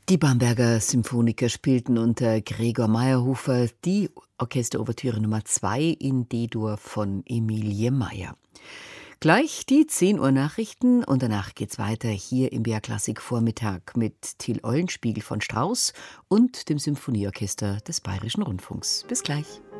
Die Bamberger Symphoniker spielten unter Gregor Meyerhofer die Orchesterouvertüre Nummer 2 in D-Dur von Emilie Meyer. Gleich die 10 Uhr Nachrichten und danach geht's weiter hier im BR Klassik Vormittag mit Till Eulenspiegel von Strauss und dem Symphonieorchester des Bayerischen Rundfunks. Bis gleich.